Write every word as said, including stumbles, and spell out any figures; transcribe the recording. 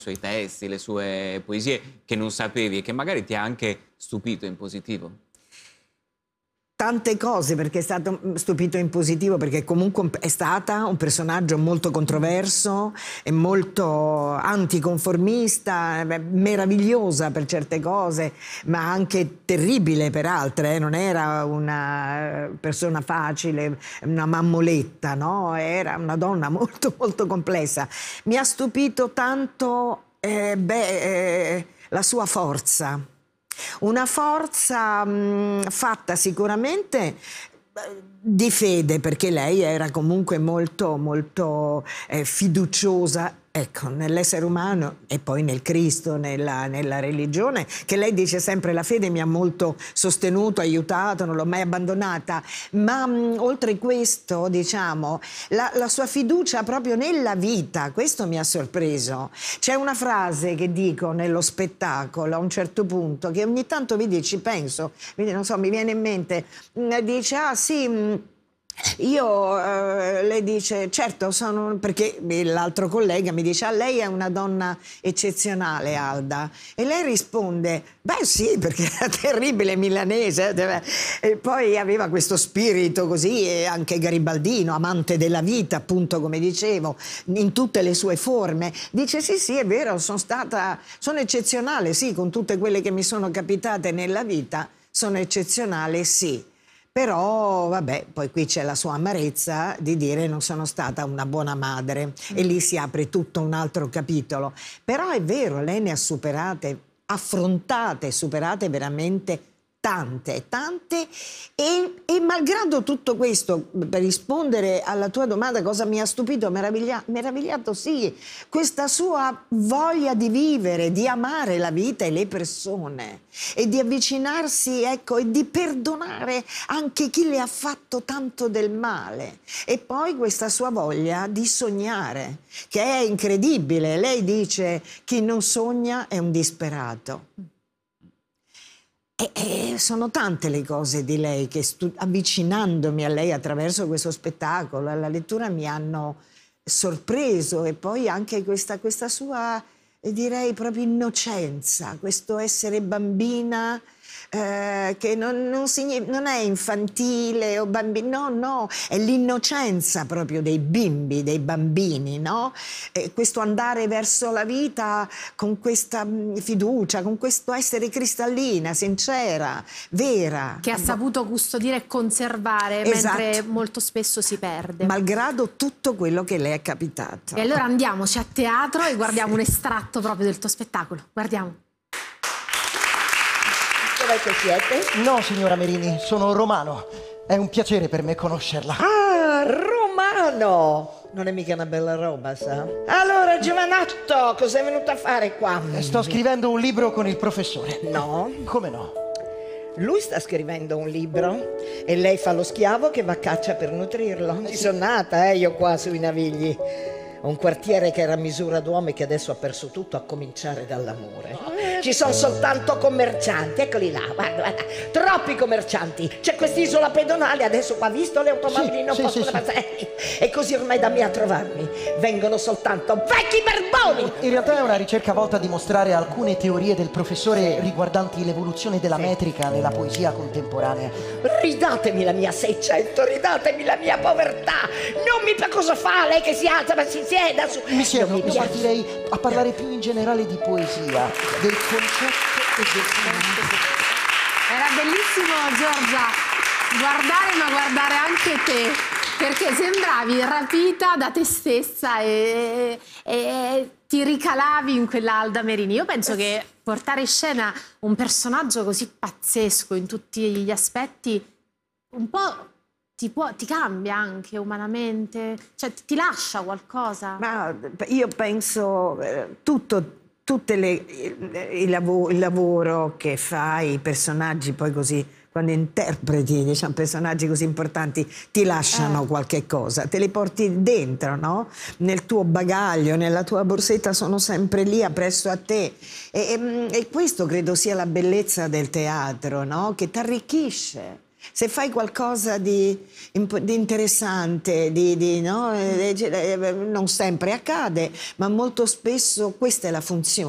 suoi testi, le sue poesie che non sapevi e che magari ti ha anche stupito in positivo? Tante cose, perché è stato stupito in positivo, perché comunque è stata un personaggio molto controverso e molto anticonformista, meravigliosa per certe cose, ma anche terribile per altre. Eh? Non era una persona facile, una mammoletta, no? Era una donna molto molto complessa. Mi ha stupito tanto eh, beh, eh, la sua forza. Una forza mh, fatta sicuramente di fede, perché lei era comunque molto, molto eh, fiduciosa, ecco, nell'essere umano e poi nel Cristo, nella, nella religione, che lei dice sempre: la fede mi ha molto sostenuto, aiutato, non l'ho mai abbandonata, ma mh, oltre questo, diciamo, la, la sua fiducia proprio nella vita, questo mi ha sorpreso. C'è una frase che dico nello spettacolo a un certo punto, che ogni tanto vedi, ci penso, vedi, non so, mi viene in mente, mh, dice: ah sì, mh, io, eh, lei dice, certo, sono, perché l'altro collega mi dice: ah, lei è una donna eccezionale, Alda. E lei risponde: beh sì, perché era terribile milanese. E poi aveva questo spirito così, e anche garibaldino, amante della vita, appunto, come dicevo, in tutte le sue forme. Dice: sì, sì, è vero, sono stata, sono eccezionale, sì, con tutte quelle che mi sono capitate nella vita, sono eccezionale, sì. Però, vabbè, poi qui c'è la sua amarezza di dire: non sono stata una buona madre, mm. e lì si apre tutto un altro capitolo. Però è vero, lei ne ha superate, affrontate, superate veramente tante, tante, e, e malgrado tutto questo, per rispondere alla tua domanda, cosa mi ha stupito, meraviglia, meravigliato, sì, questa sua voglia di vivere, di amare la vita e le persone e di avvicinarsi, ecco, e di perdonare anche chi le ha fatto tanto del male. E poi questa sua voglia di sognare, che è incredibile. Lei dice: chi non sogna è un disperato. E, e sono tante le cose di lei che, avvicinandomi a lei attraverso questo spettacolo, alla lettura, mi hanno sorpreso. E poi anche questa, questa sua, direi, proprio innocenza, questo essere bambina, eh, che non, non, non è infantile o bambino, no, no, è l'innocenza proprio dei bimbi, dei bambini, no? E questo andare verso la vita con questa fiducia, con questo essere cristallina, sincera, vera. Che ha saputo custodire e conservare, esatto, mentre molto spesso si perde. Malgrado tutto quello che le è capitato. E allora andiamoci a teatro e guardiamo, sì, un estratto proprio del tuo spettacolo. Guardiamo. Che siete? No, signora Merini, sono romano. È un piacere per me conoscerla. Ah, romano! Non è mica una bella roba, sa? Allora, giovanotto, cos'è venuto a fare qua? Sto scrivendo un libro con il professore. No. Come no? Lui sta scrivendo un libro e lei fa lo schiavo che va a caccia per nutrirlo. Ci sono nata, eh, io qua sui Navigli. Un quartiere che era a misura d'uomo e che adesso ha perso tutto, a cominciare dall'amore. Ci sono soltanto commercianti, eccoli là, guarda, guarda, troppi commercianti. C'è quest'isola pedonale, adesso qua, visto, le automobili sì, non sì, possono sì, passare. Sì. E così ormai da me a trovarmi vengono soltanto vecchi barboni. In realtà è una ricerca volta a dimostrare alcune teorie del professore riguardanti l'evoluzione della sì. metrica nella poesia contemporanea. Ridatemi la mia seicento, ridatemi la mia povertà. Non mi sa cosa fa lei che si alza, ma si sieda su. Mi siedo, io partirei a parlare più in generale di poesia, del concetto e del senso. Era bellissimo, Giorgia, guardare, ma guardare anche te, perché sembravi rapita da te stessa e, e ti ricalavi in quella Alda Merini. Io penso che portare in scena un personaggio così pazzesco in tutti gli aspetti un po' Ti, può, ti cambia anche umanamente? Cioè ti lascia qualcosa? Ma io penso eh, tutto, tutte le, il, il, lavoro, il lavoro che fai, i personaggi poi così, quando interpreti, diciamo, personaggi così importanti, ti lasciano eh. qualche cosa, te li porti dentro, no? Nel tuo bagaglio, nella tua borsetta, sono sempre lì appresso a te. E, e, e questo credo sia la bellezza del teatro, no? Che ti arricchisce. Se fai qualcosa di, di interessante, di, di, no? Non sempre accade, ma molto spesso questa è la funzione.